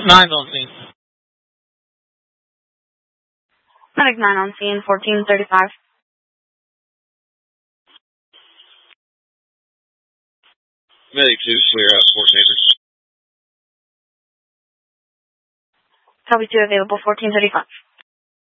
9's on scene. Medic 9 on scene, 1435. Medic 2, clear out, Fort Sanders. Copy 2 available, 1435.